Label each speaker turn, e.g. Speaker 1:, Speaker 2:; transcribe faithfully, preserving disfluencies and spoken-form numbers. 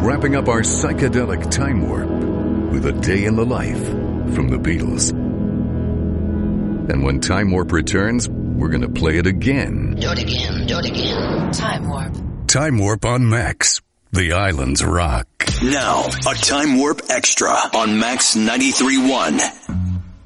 Speaker 1: wrapping up our psychedelic time warp with a day in the life from the Beatles. And when Time Warp returns, we're going to play it again.
Speaker 2: Do it again, do it again.
Speaker 3: Time Warp.
Speaker 1: Time Warp on Max. The Islands rock.
Speaker 4: Now, a Time Warp Extra on Max ninety-three point one.